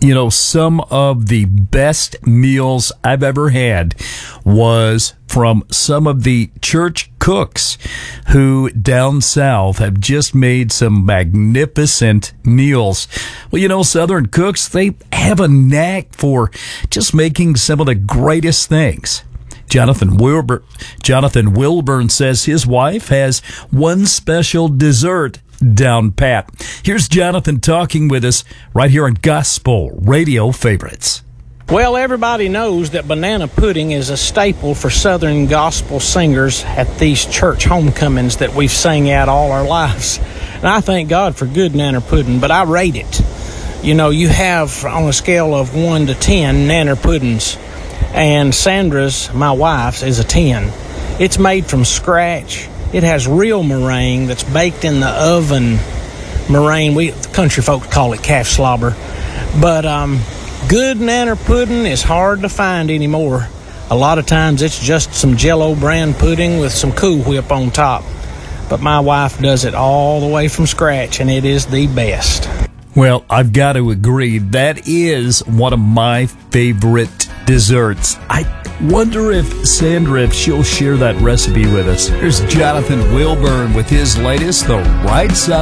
You know, some of the best meals I've ever had was from some of the church cooks who down south have just made some magnificent meals. Well, you know, Southern cooks, they have a knack for just making some of the greatest things. Jonathan Wilburn says his wife has one special dessert down pat. Here's Jonathan talking with us right here on Gospel Radio Favorites. Well, everybody knows that banana pudding is a staple for Southern gospel singers at these church homecomings that we've sang at all our lives. And I thank God for good nanner pudding, but I rate it. You know, you have on a scale of 1 to 10 nanner puddings, and Sandra's, my wife's, is a 10. It's made from scratch. It has real meringue that's baked in the oven. Meringue, the country folks call it calf slobber. But good nanner pudding is hard to find anymore. A lot of times it's just some Jell-O brand pudding with some Cool Whip on top. But my wife does it all the way from scratch, and it is the best. Well, I've got to agree. That is one of my favorite desserts. I wonder if she'll share that recipe with us. Here's Jonathan Wilburn with his latest, The Right Side.